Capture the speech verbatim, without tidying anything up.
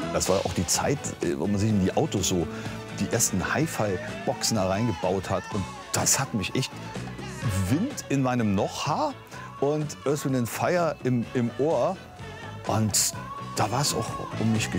Das war auch die Zeit, wo man sich in die Autos so die ersten Hi-Fi-Boxen da reingebaut hat. Und das hat mich echt Wind in meinem Nochhaar und Earth, Wind and Fire im, im Ohr. Und da war es auch um mich